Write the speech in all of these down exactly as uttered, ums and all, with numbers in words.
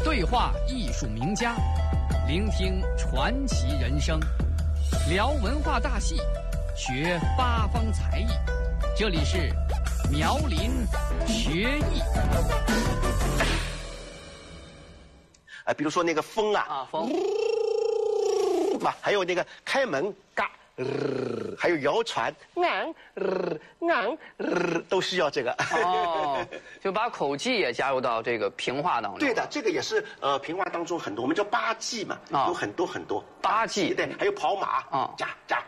对话艺术名家，聆听传奇人生，聊文化大戏，学八方才艺。这里是苗林学艺。 啊，比如说那个风啊， 啊风， 嘛，还有那个开门嘎。呃、还有谣传，昂呃昂呃，都需要这个。 哦，就把口技也加入到这个评话当中。 对的，这个也是呃评话当中很多，我们叫八技嘛，哦、有很多很多八技。 对，还有跑马啊， 加加，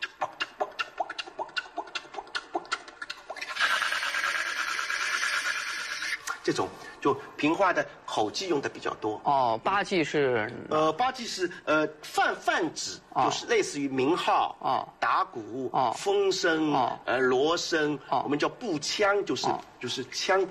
这种就评话的口技用的比较多。 哦，八技是呃，八技是呃泛泛指，哦、就是类似于鸣号、哦、打鼓、哦、风声、哦、呃锣声，哦、我们叫步枪，就是、哦、就是枪。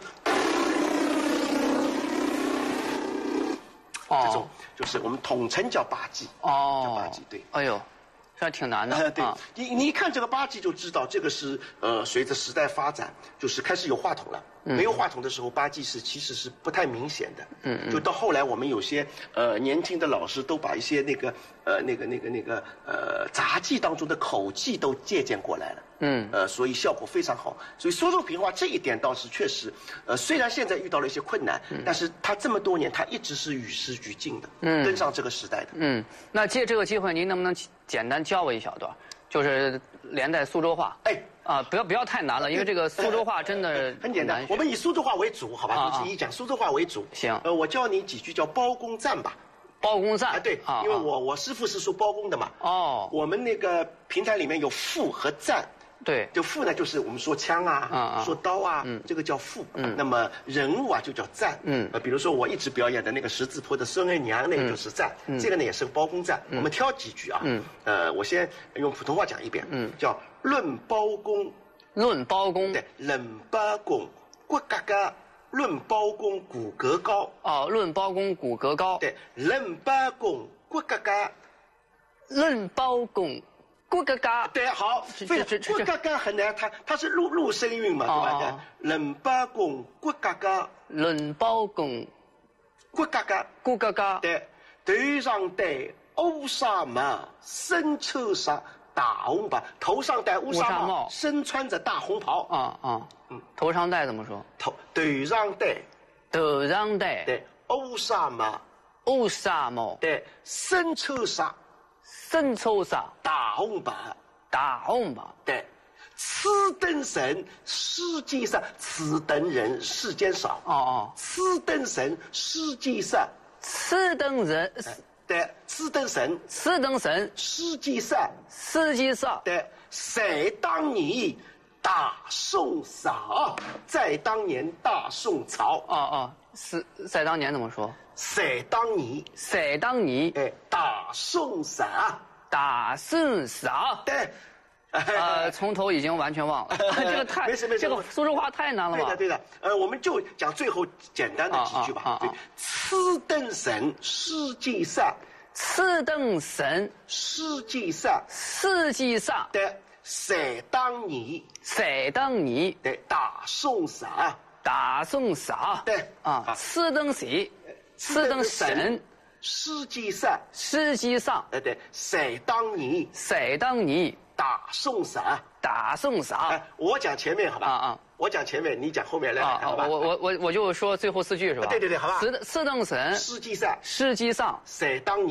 哦，这种就是我们统称叫八技。哦，叫八技，对。 哎呦。这还挺难的。 呃，对，你你一看这个八技就知道，这个是呃随着时代发展，就是开始有话筒了。嗯、没有话筒的时候，八技是其实是不太明显的。嗯嗯。就到后来，我们有些呃年轻的老师都把一些那个呃那个那个那个呃杂技当中的口技都借鉴过来了。嗯。呃，所以效果非常好。所以苏州评话这一点倒是确实，呃，虽然现在遇到了一些困难，嗯、但是他这么多年他一直是与时俱进的，嗯，跟上这个时代的。 嗯，那借这个机会，您能不能简单教我一小段，就是连带苏州话？哎，啊，不要不要太难了，因为这个苏州话真的很简单。我们以苏州话为主，好吧？啊、就是以讲苏州话为主。 行。 呃，我教你几句叫包公赞吧。 包公赞。 啊，对，啊、因为我我师父是说包公的嘛。哦。我们那个评台里面有赋和赞。 对， 就赋呢，就是我们说枪啊，啊说刀啊，嗯、这个叫赋。嗯，那么人物啊就叫赞。嗯，呃，比如说我一直表演的那个十字坡的孙二娘，那个就是赞。嗯，这个呢也是包公赞。嗯、我们挑几句啊。嗯，呃，我先用普通话讲一遍。嗯，叫论包公。 论包公。 对，论包公骨骼高，论包公骨骼高。 哦，论包公骨骼高。 对，论包公骨骼高， 论包公。骨骼高， 对，好，非常骨骼高很难，它它是录录声韵嘛，对吧？论包公骨骼高， 论包公骨骼高， 骨骼高， 对，头上戴乌纱帽，身穿上大红袍，头上戴乌纱帽，身穿着大红袍。啊啊， 嗯，头上戴怎么说？ 头头上戴， 头上戴， 对，乌纱帽， 乌纱帽， 对，身穿上。 身穿上大红袍， 大红袍， 对，此等神世间上，此等人世间少。哦哦，此等神世间上， 此等人， 对，此等神， 此等神世间上， 世间上， 对，在当年大宋朝，在当年大宋朝。 哦哦，是在当年怎么说？ 在当年， 在当年， 哎，大宋朝， 大宋朝， 对， 呃，从头已经完全忘了，这个太没事没事， 这个苏州话太难了吧？ 对的对的，呃，我们就讲最后简单的几句吧。啊啊啊、此等神世界上， 此等神世界上， 世界上， 对，在当年， 在当年， 对，大宋朝， 大宋朝， 对啊，此等神。此等神， 世界上， 世界上， 哎对，在当年， 在当年， 大宋朝， 大宋朝。 哎，我讲前面好吧？啊啊，我讲前面，你讲后面来，好吧？ 我我我我就说最后四句是吧？ 对对对，好吧。 此此等神， 世界上， 世界上， 在当年。